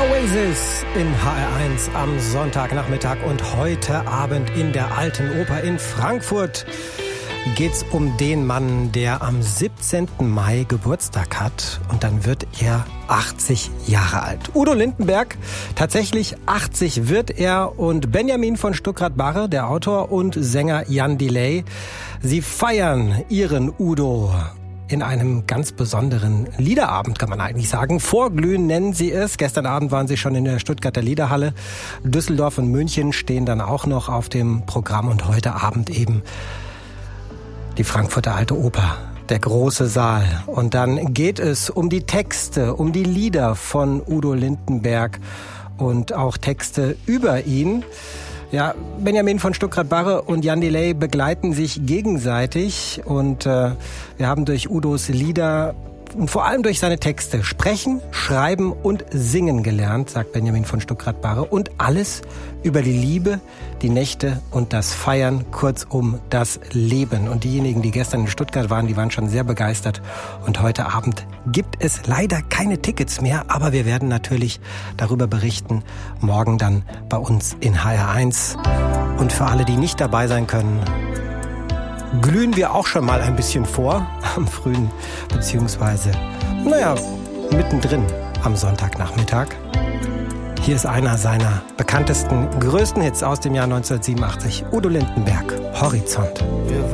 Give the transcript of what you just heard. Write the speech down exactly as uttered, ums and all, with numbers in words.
Oasis in H R eins am Sonntagnachmittag und heute Abend in der Alten Oper in Frankfurt geht's um den Mann, der am siebzehnten Mai Geburtstag hat und dann wird er achtzig Jahre alt. Udo Lindenberg, tatsächlich achtzig wird er und Benjamin von Stuckrad-Barre, der Autor und Sänger Jan Delay, sie feiern ihren Udo in einem ganz besonderen Liederabend, kann man eigentlich sagen. Vorglühen nennen sie es. Gestern Abend waren sie schon in der Stuttgarter Liederhalle. Düsseldorf und München stehen dann auch noch auf dem Programm und heute Abend eben die Frankfurter Alte Oper, der große Saal. Und dann geht es um die Texte, um die Lieder von Udo Lindenberg und auch Texte über ihn. Ja, Benjamin von Stuckrad-Barre und Jan Delay begleiten sich gegenseitig und äh, wir haben durch Udos Lieder und vor allem durch seine Texte sprechen, schreiben und singen gelernt, sagt Benjamin von Stuckrad-Barre. Und alles über die Liebe, die Nächte und das Feiern, kurzum das Leben. Und diejenigen, die gestern in Stuttgart waren, die waren schon sehr begeistert. Und heute Abend gibt es leider keine Tickets mehr, aber wir werden natürlich darüber berichten, morgen dann bei uns in H R eins. Und für alle, die nicht dabei sein können, glühen wir auch schon mal ein bisschen vor am frühen, beziehungsweise, naja, mittendrin am Sonntagnachmittag. Hier ist einer seiner bekanntesten, größten Hits aus dem Jahr neunzehnhundertsiebenundachtzig, Udo Lindenberg, Horizont.